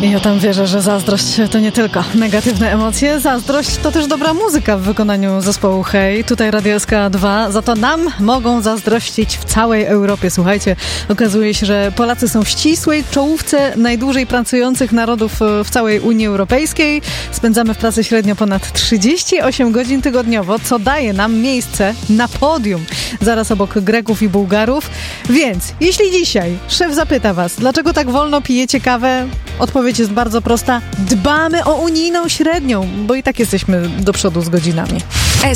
Ja tam wierzę, że zazdrość to nie tylko negatywne emocje. Zazdrość to też dobra muzyka w wykonaniu zespołu Hej. Tutaj Radio SK2. Za to nam mogą zazdrościć w całej Europie. Słuchajcie, okazuje się, że Polacy są w ścisłej czołówce najdłużej pracujących narodów w całej Unii Europejskiej. Spędzamy w pracy średnio ponad 38 godzin tygodniowo, co daje nam miejsce na podium, zaraz obok Greków i Bułgarów. Więc jeśli dzisiaj szef zapyta was, dlaczego tak wolno pijecie kawę, odpowiedź jest bardzo prosta. Dbamy o unijną średnią, bo i tak jesteśmy do przodu z godzinami.